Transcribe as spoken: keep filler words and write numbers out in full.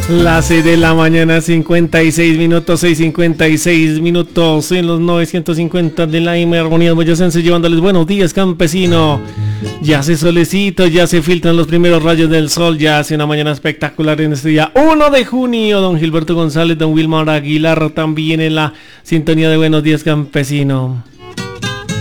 Las seis de la mañana, cincuenta y seis minutos, seis cincuenta y seis minutos en los novecientos cincuenta de la M Armonía Boyacense, llevándoles buenos días, campesino. Ya hace solecito, ya se filtran los primeros rayos del sol, ya hace una mañana espectacular en este día uno de junio. Don Gilberto González, don Wilmar Aguilar también en la sintonía de buenos días, campesino.